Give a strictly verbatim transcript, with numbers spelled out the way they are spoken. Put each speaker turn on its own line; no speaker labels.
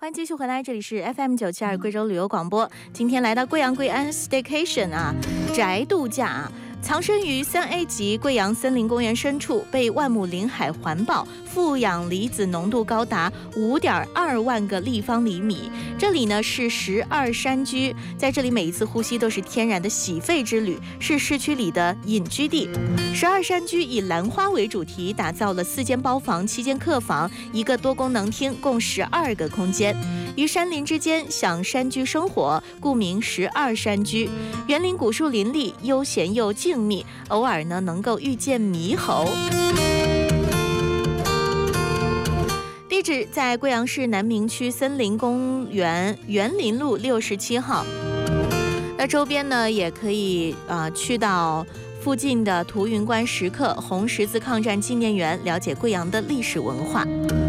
欢迎继续回来，这里是 F M 九七二贵州旅游广播。今天来到贵阳贵安 Staycation 啊，宅度假啊。藏身于三 A 级贵阳森林公园深处，被万亩林海环抱，富氧离子浓度高达 五点二万个立方厘米。这里呢是十二山居，在这里每一次呼吸都是天然的洗肺之旅，是市区里的隐居地。十二山居以兰花为主题，打造了四间包房、七间客房、一个多功能厅，共十二个空间。于山林之间享山居生活，故名十二山居。园林古树林立，悠闲又静谧，偶尔呢能够遇见猕猴。地址在贵阳市南明区森林公园园林路六十七号。那周边呢也可以呃去到附近的图云观石刻、红十字抗战纪念园，了解贵阳的历史文化。